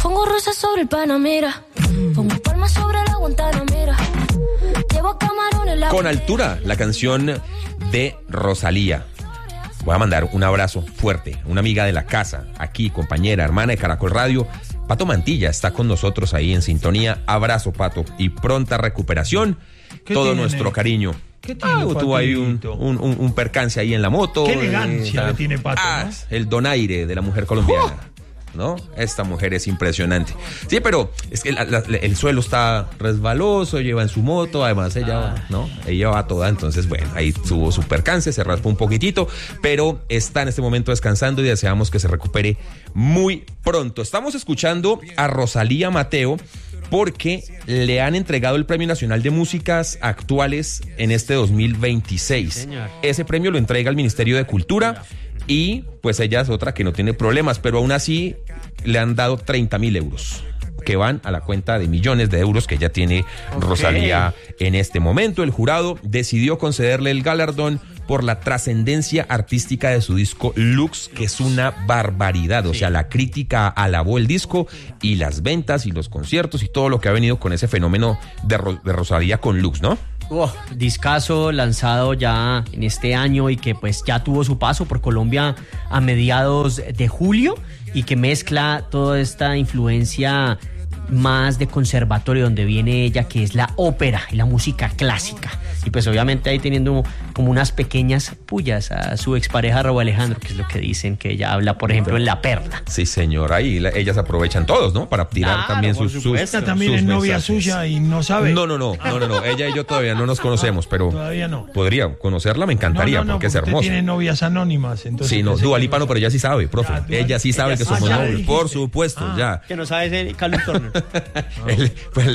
Pongo rosas sobre el Panamera. Pongo palmas sobre la Guantanamera. Llevo camarones la... Con altura, la canción de Rosalía. Voy a mandar un abrazo fuerte, una amiga de la casa, aquí, compañera, hermana de Caracol Radio. Pato Mantilla está con nosotros ahí en sintonía. Abrazo, Pato, y pronta recuperación. Todo nuestro cariño. ¿Qué tiene, tuvo ahí un percance ahí en la moto. Qué elegancia le tiene Pato, ¿no? El donaire de la mujer colombiana. ¿No? Esta mujer es impresionante. Sí, pero es que el suelo está resbaloso, lleva en su moto, además ella, ¿no? Ella va toda, entonces, bueno, ahí tuvo su percance, se raspó un poquitito, pero está en este momento descansando y deseamos que se recupere muy pronto. Estamos escuchando a Rosalía Mateo porque le han entregado el Premio Nacional de Músicas Actuales en este 2026. Señor. Ese premio lo entrega el Ministerio de Cultura. Y pues ella es otra que no tiene problemas, pero aún así le han dado 30.000 euros que van a la cuenta de millones de euros que ya tiene Rosalía en este momento. El jurado decidió concederle el galardón por la trascendencia artística de su disco Lux, que es una barbaridad. O sea, la crítica alabó el disco y las ventas y los conciertos y todo lo que ha venido con ese fenómeno de Rosalía con Lux, ¿no? Discazo lanzado ya en este año y que pues ya tuvo su paso por Colombia a mediados de julio y que mezcla toda esta influencia más de conservatorio donde viene ella, que es la ópera y la música clásica, y pues obviamente ahí teniendo como unas pequeñas pullas a su expareja Raúl Alejandro, que es lo que dicen que ella habla, por ejemplo, en La Perla. Sí, señor, ahí ellas aprovechan todos, ¿no? Para tirar también sus esta también sus es novia mensajes. suya y no sabe. No, ella y yo todavía no nos conocemos, pero Todavía no. podría conocerla, me encantaría, porque es hermosa. Tiene novias anónimas, entonces. Sí, no, Dua Lipa no, pero ella sí sabe, profe. Ella sí sabe que somos ya novios, dijiste. por supuesto, ya. Que no sabes el Carlos Turner. Pues